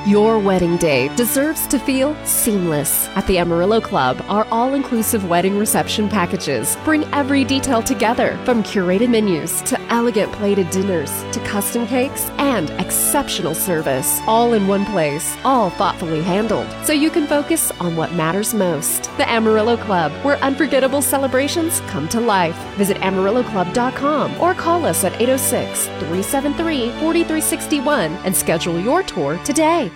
Your wedding day deserves to feel seamless. At the Amarillo Club, our all-inclusive wedding reception packages bring every detail together, from curated menus to elegant plated dinners to custom cakes and exceptional service, all in one place, all thoughtfully handled, so you can focus on what matters most. The Amarillo Club, where unforgettable celebrations come to life. Visit AmarilloClub.com or call us at 806-373-4361 and schedule your tour today.